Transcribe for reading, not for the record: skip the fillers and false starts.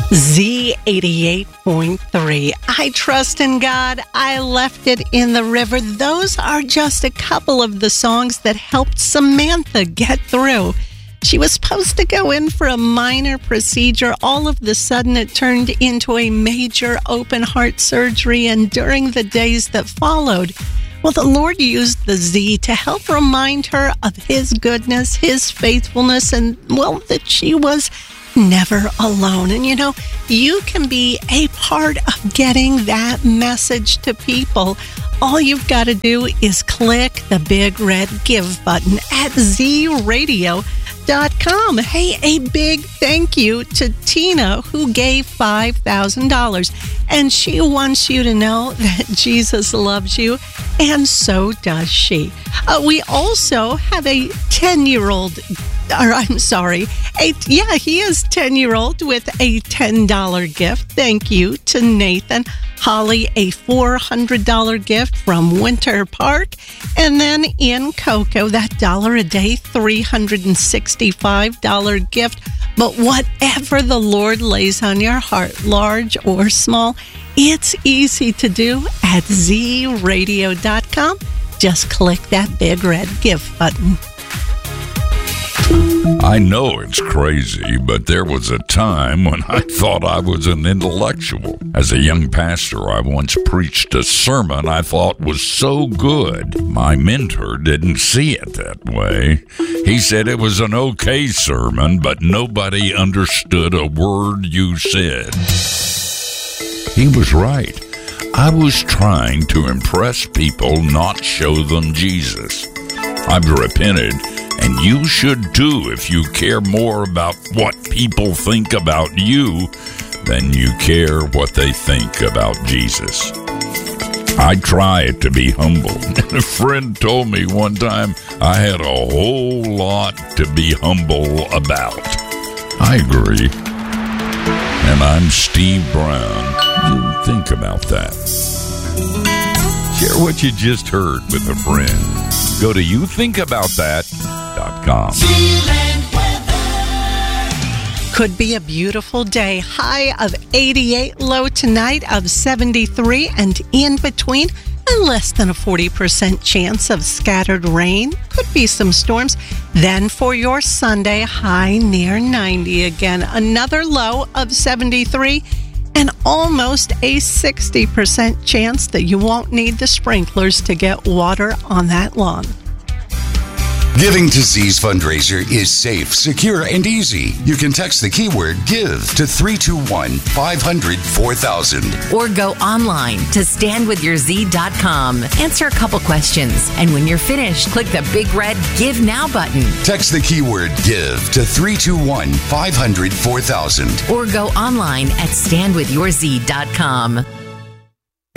Z88.3. I trust in God. I left it in the river. Those are just a couple of the songs that helped Samantha get through. She was supposed to go in for a minor procedure. All of a sudden, it turned into a major open heart surgery. And during the days that followed, well, the Lord used the Z to help remind her of His goodness, His faithfulness, and, well, that she was never alone. And you can be a part of getting that message to people. All you've got to do is click the big red give button at zradio.com. Hey, a big thank you to Tina, who gave $5,000. And she wants you to know that Jesus loves you, and so does she. We also have a 10-year-old, he is 10-year-old with a $10 gift. Thank you to Nathan. Holly, a $400 gift from Winter Park. And then in Cocoa, that $1 a day, $365 gift. But whatever the Lord lays on your heart, large or small, it's easy to do at zradio.com. Just click that big red give button. I know it's crazy, but there was a time when I thought I was an intellectual. As a young pastor, I once preached a sermon I thought was so good. My mentor didn't see it that way. He said it was an okay sermon, but nobody understood a word you said. He was right. I was trying to impress people, not show them Jesus. I've repented. And you should too if you care more about what people think about you than you care what they think about Jesus. I try to be humble. And a friend told me one time I had a whole lot to be humble about. I agree. And I'm Steve Brown. You think about that. Share what you just heard with a friend. Go to youthinkaboutthat.com. Could be a beautiful day. High of 88, low tonight of 73, and in between, a less than a 40% chance of scattered rain. Could be some storms. Then for your Sunday, high near 90 again. Another low of 73, and almost a 60% chance that you won't need the sprinklers to get water on that lawn. Giving to Z's fundraiser is safe, secure, and easy. You can text the keyword GIVE to 321-500-4000. Or go online to standwithyourz.com. Answer a couple questions. And when you're finished, click the big red Give Now button. Text the keyword GIVE to 321-500-4000. Or go online at standwithyourz.com.